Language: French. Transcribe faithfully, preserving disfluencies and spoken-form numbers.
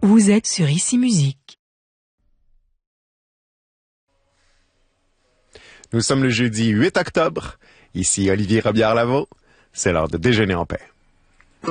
Vous êtes sur Ici Musique. Nous sommes le jeudi huit octobre. Ici Olivier Robillard-Lavaux. C'est l'heure de déjeuner en paix.